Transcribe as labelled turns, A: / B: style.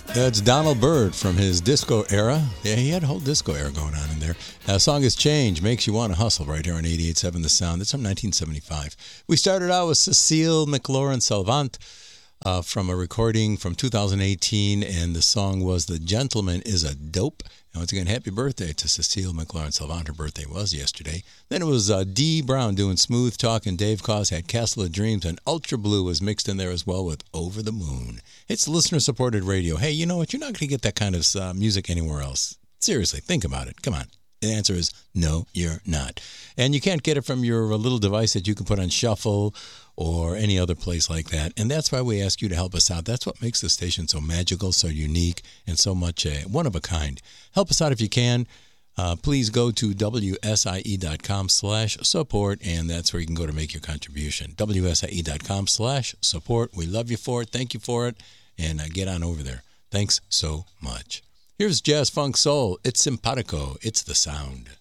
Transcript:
A: That's Donald Byrd from his disco era. Yeah, he had a whole disco era going on in there. The song is Change, Makes You Want to Hustle, right here on 88.7 The Sound. That's from 1975. We started out with Cecile McLaurin Salvant from a recording from 2018, and the song was The Gentleman is a Dope. And once again, happy birthday to Cecile McLaurin Salvant. Her birthday was yesterday. Then it was Dee Brown doing Smooth Talk, and Dave Koz had Castle of Dreams, and Ultra Blue was mixed in there as well with Over the Moon. It's listener-supported radio. Hey, you know what? You're not going to get that kind of music anywhere else. Seriously, think about it. Come on. The answer is no, you're not. And you can't get it from your little device that you can put on shuffle or any other place like that. And that's why we ask you to help us out. That's what makes the station so magical, so unique, and so much one of a kind. Help us out if you can. Please go to WSIE.com/support, and that's where you can go to make your contribution. WSIE.com/support. We love you for it. Thank you for it. And get on over there. Thanks so much. Here's Jazz Funk Soul. It's simpatico. It's the sound.